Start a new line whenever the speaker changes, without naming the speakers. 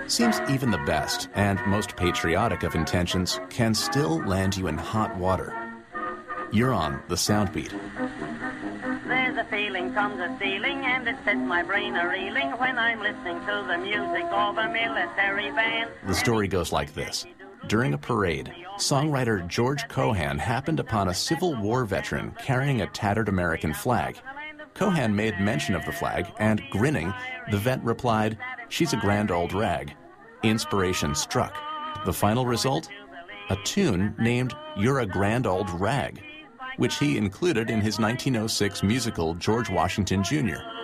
Seems even the best and most patriotic of intentions can still land you in hot water. You're on The Soundbeat.
There's a feeling from the ceiling and it sets my brain a-reeling when I'm listening to the music of a military band.
The story goes like this. During a parade, songwriter George Cohan happened upon a Civil War veteran carrying a tattered American flag. Cohan made mention of the flag, and grinning, the vet replied, "She's a grand old rag." Inspiration struck. The final result? A tune named You're a Grand Old Rag, which he included in his 1906 musical George Washington Jr.